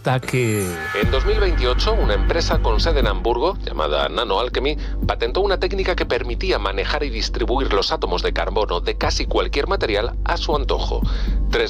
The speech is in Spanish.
hasta que... En 2028, una empresa con sede en Hamburgo, llamada NanoAlchemy, patentó una técnica que permitía manejar y distribuir los átomos de carbono de casi cualquier material a su antojo.